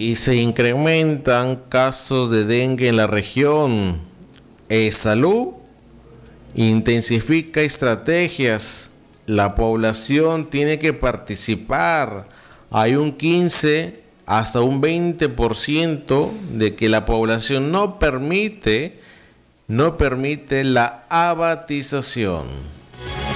y se incrementan casos de dengue en la región. Salud intensifica estrategias. La población tiene que participar. Hay un 15 hasta un 20% de que la población no permite la abatización.